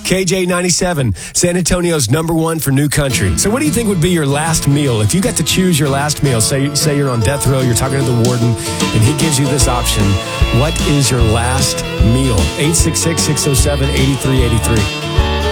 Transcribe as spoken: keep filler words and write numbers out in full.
K J ninety-seven, San Antonio's number one for new country. So what do you think would be your last meal? If you got to choose your last meal, say, say you're on death row, you're talking to the warden, and he gives you this option, what is your last meal? eight six six, six oh seven, eight three eight three.